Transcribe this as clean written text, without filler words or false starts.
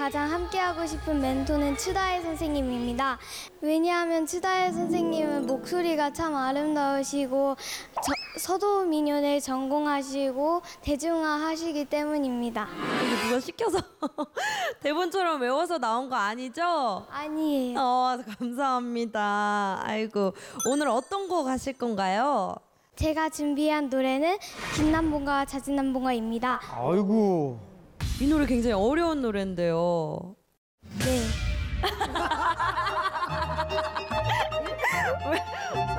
가장 함께하고 싶은 멘토는 추다혜 선생님입니다. 왜냐하면 추다혜 선생님은 목소리가 참 아름다우시고 서도민요를 전공하시고 대중화하시기 때문입니다. 이거 누가 시켜서 대본처럼 외워서 나온 거 아니죠? 아니에요. 감사합니다. 아이고, 오늘 어떤 곡 하실 건가요? 제가 준비한 노래는 김남봉과 자진남봉과입니다. 아이고. 이 노래 굉장히 어려운 노래인데요. 네.